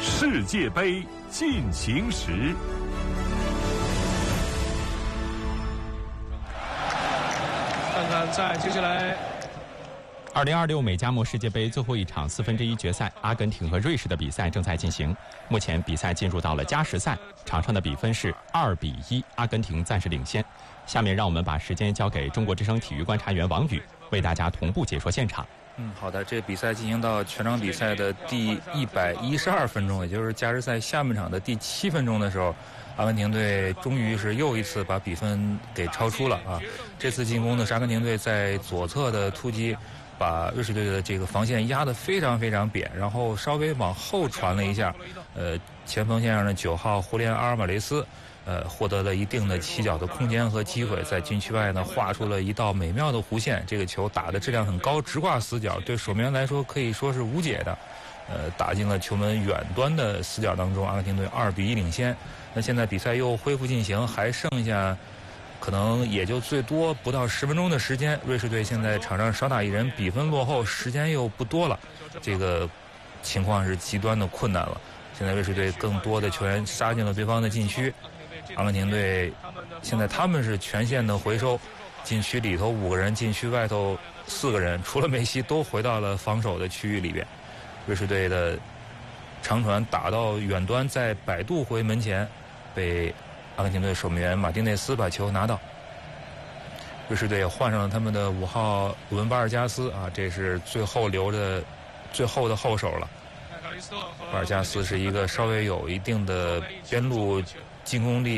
世界杯进行时。 看看在接下来 2026美加墨世界杯最后一场1/4决赛，阿根廷和瑞士的比赛正在进行。目前比赛进入到了加时赛，场上的比分是2-1，阿根廷暂时领先。下面让我们把时间交给中国之声体育观察员王宇，为大家同步解说现场。 好的，这比赛进行到全场比赛的第112分钟，也就是加时赛下半场的第7分钟的时候，阿根廷队终于是又一次把比分给超出了啊！这次进攻呢，是阿根廷队在左侧的突击，把瑞士队的这个防线压得非常非常扁，然后稍微往后传了一下，前锋线上的9号胡连阿尔马雷斯，获得了一定的起脚的空间和机会，在禁区外呢画出了一道美妙的弧线。这个球打的质量很高，直挂死角，对守门员来说可以说是无解的。打进了球门远端的死角当中，阿根廷队2-1领先。那现在比赛又恢复进行，还剩下可能也就最多不到10分钟的时间。瑞士队现在场上少打一人，比分落后，时间又不多了，这个情况是极端的困难了。现在瑞士队更多的球员杀进了对方的禁区，阿根廷队现在他们是全线的回收，禁区里头5个人，禁区外头4个人，除了梅西都回到了防守的区域里边。瑞士队的长传打到远端，在摆渡回门前，被阿根廷队守门员马丁内斯把球拿到。瑞士队也换上了他们的5号鲁文巴尔加斯啊，这是最后留着最后的后手了。巴尔加斯是一个稍微有一定的边路进攻力